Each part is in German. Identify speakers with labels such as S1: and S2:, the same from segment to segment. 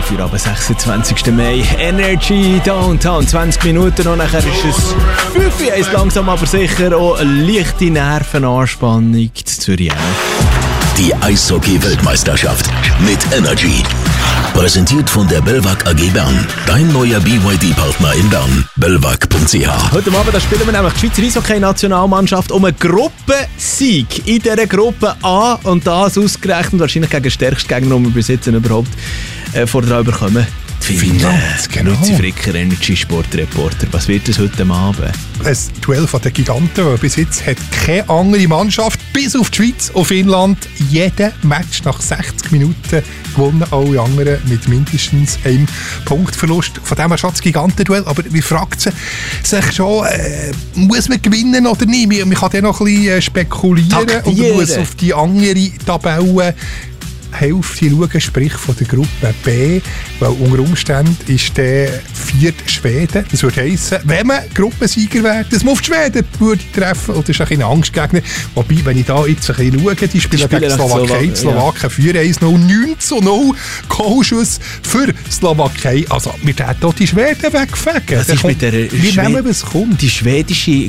S1: für ab 26. Mai. Energy Downtown, 20 Minuten und nachher ist es 5 Uhr, langsam aber sicher auch eine leichte Nervenanspannung zu Zürich.
S2: Die Eishockey-Weltmeisterschaft mit Energy. Präsentiert von der Belvak AG Bern. Dein neuer BYD-Partner in Bern. belvak.ch.
S1: Heute Abend da spielen wir nämlich die Schweizer Eishockey-Nationalmannschaft um einen Gruppensieg in dieser Gruppe A. Und das ausgerechnet wahrscheinlich gegen den stärksten Gegner, den wir bis jetzt überhaupt vorher bekommen.
S3: Finnland, genau.
S1: Luzi Fricker, Energy-Sportreporter. Was wird das heute Abend?
S3: Ein Duell von den Giganten, weil bis jetzt hat keine andere Mannschaft, bis auf die Schweiz und Finnland, jeden Match nach 60 Minuten gewonnen. Alle anderen mit mindestens einem Punktverlust. Von dem her schon das Gigantenduell. Aber wie fragt sich schon, muss man gewinnen oder nicht? Man kann dann noch ein bisschen spekulieren und man muss auf die andere Tabelle Hälfte schauen, sprich von der Gruppe B, weil unter Umständen ist der vierte Schweden. Das würde heissen, wenn man Gruppensieger wäre, dass man auf die Schweden würde treffen. Und das ist ein Angstgegner. Wobei, wenn ich da jetzt ein bisschen schaue, die spielen gegen Slowakei. Die Slowaken 4-1-0, 9-0, Goalschuss für Slowakei. Also, wir werden hier die Schweden wegfegen.
S1: Das ist mit der
S3: wir nehmen, was kommt.
S1: Die schwedische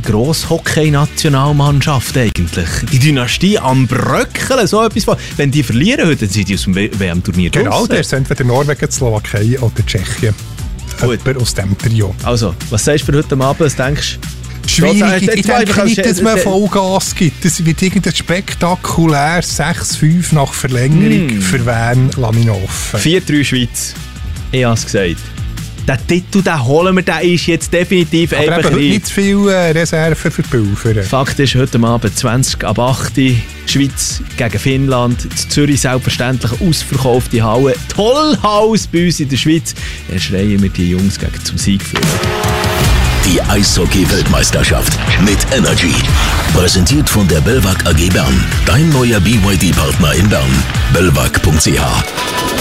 S1: Grosshockey-Nationalmannschaft eigentlich. Die Dynastie am Bröckeln, so etwas von. Wenn die verlieren heute, sind die aus dem WM-Turnier
S3: Genau, der ist entweder Norwegen, Slowakei oder Tschechien. Jemand aus dem Trio.
S1: Also, was sagst du für heute Abend? Was denkst du?
S3: Schwierig. Ich denke nicht, dass man Vollgas gibt. Das wird irgendein spektakulär 6-5 nach Verlängerung für wen lasse ich offen.
S1: 4-3 Schweiz. Ich habe es gesagt. Den Titel, den holen wir, der ist jetzt definitiv
S3: aber
S1: einfach
S3: heute nicht zu viel Reserven für Pulver.
S1: Fakt ist, heute Abend 20 ab 8 Schweiz gegen Finnland. In Zürich selbstverständlich ausverkaufte Halle. Toll Haus bei uns in der Schweiz. Dann schreien wir die Jungs gegen zum Sieg führen.
S2: Die Eishockey-Weltmeisterschaft mit Energy. Präsentiert von der Belvak AG Bern. Dein neuer BYD-Partner in Bern. belvak.ch.